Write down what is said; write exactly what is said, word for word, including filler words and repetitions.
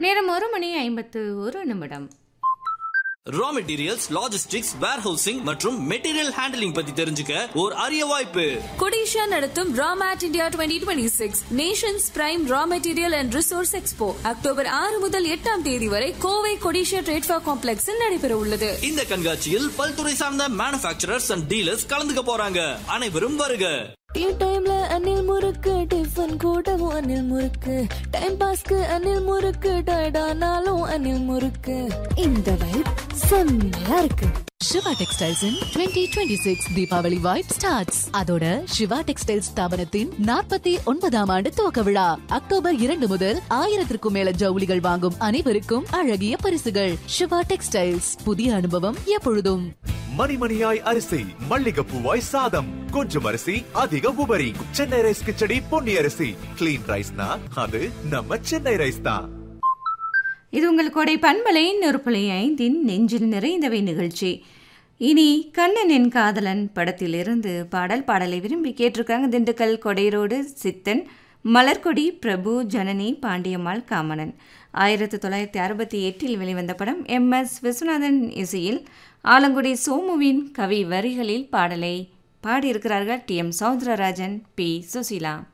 நேரம் ஒரு மணி ஐம்பத்து ஒரு நிமிடம். ரா மெட்டீரியல்ஸ், லாஜிஸ்டிக்ஸ், வேர்ஹவுசிங் மற்றும் மெட்டீரியல் ஹேண்டலிங் பத்தி தெரிஞ்சுக்க ஒரு அரிய வாய்ப்பு. கொடிஷா நடத்தும் ராமேட் India twenty twenty six Nations prime raw material and resource expo October ஆறு முதல் எட்டாம் தேதி வரை கோவை கொடிஷா ட்ரேட்ஃபா காம்ப்ளெக்ஸில் நடைபெற உள்ளது. இந்த கண்காட்சியில் பல்துறை சார்ந்த மேனுஃபேக்சரர்ஸ் அண்ட் டீலர்ஸ் கலந்துக்க போறாங்க. அனைவரும் வருக. டீ டைம்ல அனில் முறுக்கு, டிஃபன் கூடவும் அனில் முறுக்கு, டைம் பாஸ்க்கு அனில் முறுக்கு, டயர்டானாலும் அனில் முறுக்கு. இந்த வைப் செம்மையா இருக்கு. Siva textiles in twenty twenty six Deepavali vibe starts. அதோட சிவா டெக்ஸ்டைல்ஸ் ஸ்தாபனத்தின் நாற்பத்தி ஒன்பதாம் ஆண்டு துவக்க விழா அக்டோபர் இரண்டு முதல் ஆயிரத்திற்கும் மேல ஜவுளிகள் வாங்கும் அனைவருக்கும் அழகிய பரிசுகள். சிவா டெக்ஸ்டைல்ஸ், புதிய அனுபவம் எப்பொழுதும். மணிமணியாய் அரிசி, மல்லிகைப்பூவாய் சாதம், கொஞ்சம் அரிசி அதிக உபரி. சென்னை ரைஸ் கிச்சடி பொன்னி அரிசி. கிளீன் ரைஸ்னா அது நம்ம சென்னை ரைஸ் தான். இது உங்கள் கொடை பண்பலை நெருப்பலை ஐந்தின் நெஞ்சில் நிறைந்தவை நிகழ்ச்சி. இனி கண்ணனின் காதலன் படத்திலிருந்து பாடல் பாடலை விரும்பி கேட்டிருக்காங்க. திண்டுக்கல் கொடைரோடு சித்தன், மலர்கொடி, பிரபு, ஜனனி, பாண்டியம்மாள், காமனன். ஆயிரத்தி தொள்ளாயிரத்தி அறுபத்தி எட்டில் வெளிவந்த படம். எம் எஸ் விஸ்வநாதன் இசையில் ஆலங்குடி சோமுவின் கவி வரிகளில் பாடலை பாடியிருக்கிறார்கள் D M Soundararajan, B Susheela.